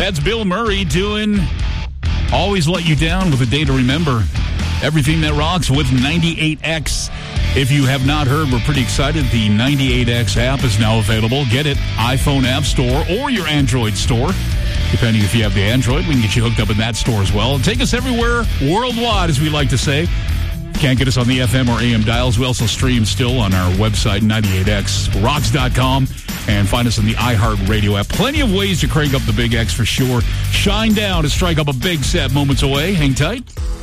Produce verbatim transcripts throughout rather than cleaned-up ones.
That's Bill Murray doing Always Let You Down with a Day to Remember. Everything that rocks with ninety-eight X. If you have not heard, we're pretty excited. The ninety-eight X app is now available. Get it, iPhone App Store or your Android store. Depending if you have the Android, we can get you hooked up in that store as well. Take us everywhere, worldwide, as we like to say. Can't get us on the F M or A M dials. We also stream still on our website, ninety-eight X rocks dot com, and find us on the iHeartRadio app. Plenty of ways to crank up the big X for sure. Shine down to strike up a big set moments away. Hang tight.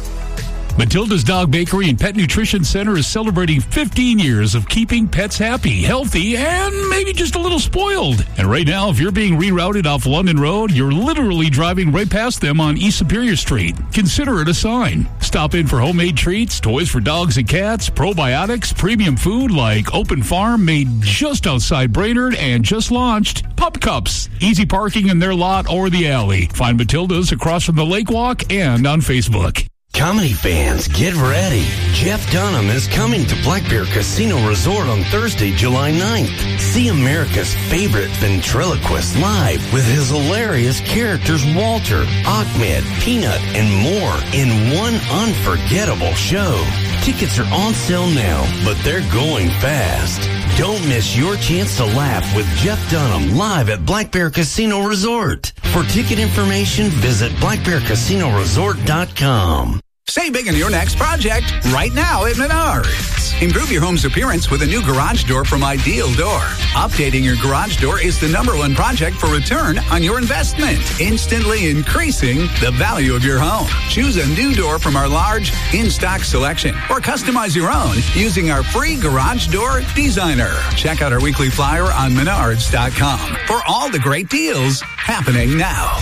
Matilda's Dog Bakery and Pet Nutrition Center is celebrating fifteen years of keeping pets happy, healthy, and maybe just a little spoiled. And right now, if you're being rerouted off London Road, you're literally driving right past them on East Superior Street. Consider it a sign. Stop in for homemade treats, toys for dogs and cats, probiotics, premium food like Open Farm made just outside Brainerd and just launched Pup Cups. Easy parking in their lot or the alley. Find Matilda's across from the Lake Walk and on Facebook. Comedy fans, get ready. Jeff Dunham is coming to Black Bear Casino Resort on Thursday, July ninth. See America's favorite ventriloquist live with his hilarious characters Walter, Ahmed, Peanut, and more in one unforgettable show. Tickets are on sale now, but they're going fast. Don't miss your chance to laugh with Jeff Dunham live at Black Bear Casino Resort. For ticket information, visit black bear casino resort dot com. Save big on your next project right now at Menards. Improve your home's appearance with a new garage door from Ideal Door. Updating your garage door is the number one project for return on your investment, instantly increasing the value of your home. Choose a new door from our large in-stock selection or customize your own using our free garage door designer. Check out our weekly flyer on menards dot com for all the great deals happening now.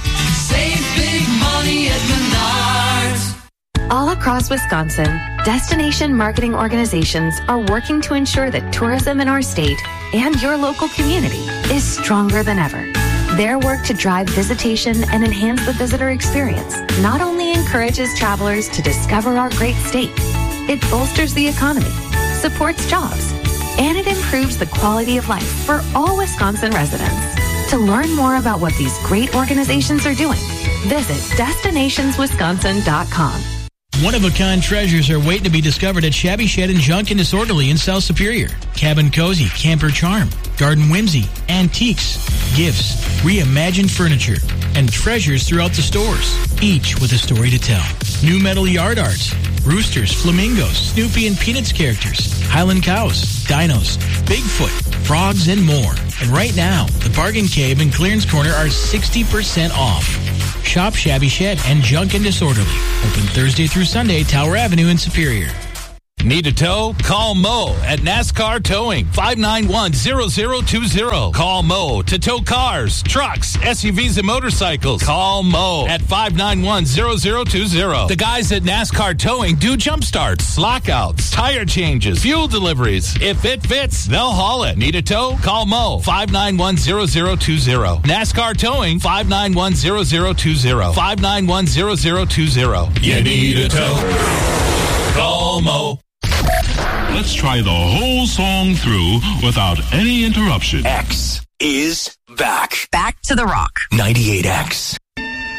Save big money at Menards. All across Wisconsin, destination marketing organizations are working to ensure that tourism in our state and your local community is stronger than ever. Their work to drive visitation and enhance the visitor experience not only encourages travelers to discover our great state, it bolsters the economy, supports jobs, and it improves the quality of life for all Wisconsin residents. To learn more about what these great organizations are doing, visit destinations wisconsin dot com. One-of-a-kind treasures are waiting to be discovered at Shabby Shed and Junk and Disorderly in South Superior. Cabin Cozy, Camper Charm, Garden Whimsy, antiques, gifts, reimagined furniture, and treasures throughout the stores, each with a story to tell. New metal yard arts, roosters, flamingos, Snoopy and Peanuts characters, Highland cows, dinos, Bigfoot, frogs, and more. And right now, the Bargain Cave and Clearance Corner are sixty percent off. Shop Shabby Shed and Junk and Disorderly. Open Thursday through Sunday, Tower Avenue in Superior. Need a tow? Call Mo at NASCAR Towing, five nine one, zero zero two zero. Call Mo to tow cars, trucks, S U Vs, and motorcycles. Call Mo at five nine one, zero zero two zero. The guys at NASCAR Towing do jump starts, lockouts, tire changes, fuel deliveries. If it fits, they'll haul it. Need a tow? Call Mo, five nine one, zero zero two zero. NASCAR Towing, five nine one, zero zero two zero. five nine one, zero zero two zero. You need a tow? Call Mo. Let's try the whole song through without any interruption. X is back. Back to the rock. ninety-eight X.